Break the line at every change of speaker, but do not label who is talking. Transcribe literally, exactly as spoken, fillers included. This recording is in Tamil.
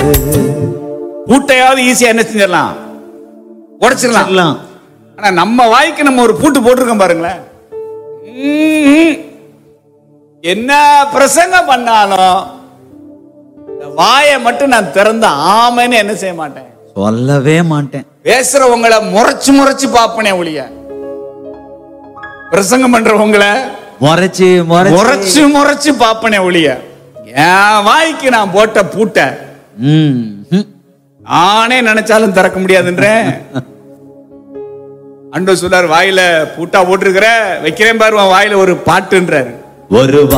பூட்டையாவது ஈஸியா என்ன செஞ்சிடலாம், உடைச்சிடலாம். ஆனா நம்ம வாய்க்கு நம்ம ஒரு பூட்டு போட்டிருக்கோம் பாருங்களேன். என்ன பிரசங்கம் பண்ணாலும் வாயை மட்டும் நான் திறந்த ஆமைன்னு என்ன செய்ய மாட்டேன்,
சொல்லவே மாட்டேன்.
பேசுறவங்களை முறைச்சு முறைச்சு பாப்பனே ஒழிய, பிரசங்கம் பண்றவங்களை
முறைச்சு
முறைச்சு முறைச்சு பாப்பனே ஒழிய, என் வாய்க்கு நான் போட்ட பூட்ட நானே நினைச்சாலும் திறக்க முடியாதுன்றேன். அண்டோ சொல்லார், வாயில பூட்டா போட்டிருக்கிற வைக்கிறேன் பாரு, வாயில ஒரு பாட்டுன்றாரு.
ஒரு